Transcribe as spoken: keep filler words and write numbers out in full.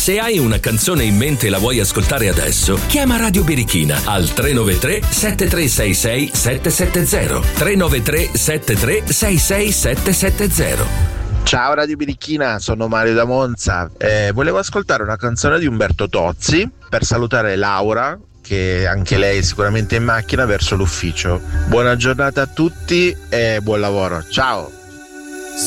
Se hai una canzone in mente e la vuoi ascoltare adesso, chiama Radio Birichina al tre nove tre sette tre sei sei sette sette zero tre nove tre sette tre sei sei sette sette zero. Ciao Radio Birichina, sono Mario da Monza. Eh, volevo ascoltare una canzone di Umberto Tozzi per salutare Laura, che anche lei è sicuramente in macchina verso l'ufficio. Buona giornata a tutti e buon lavoro. Ciao!